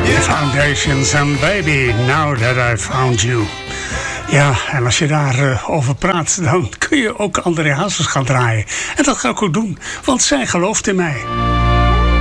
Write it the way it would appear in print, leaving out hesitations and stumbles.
Foundations and Baby, Now That I Found You. Ja, en als je daarover over praat, dan kun je ook André Hazes gaan draaien. En dat ga ik ook doen, want zij gelooft in mij.